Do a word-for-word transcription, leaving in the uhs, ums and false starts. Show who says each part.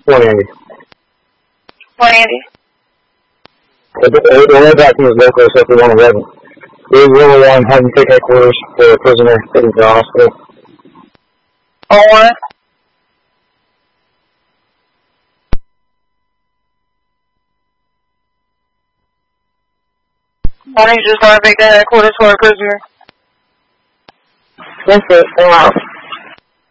Speaker 1: one Andy.
Speaker 2: one Andy.
Speaker 1: The red vacuum is local, so if we want to red. There's level one, having take headquarters for a prisoner taken to the hospital.
Speaker 2: oh one. Why don't you just want to take the headquarters for a prisoner?
Speaker 3: That's it. Go out.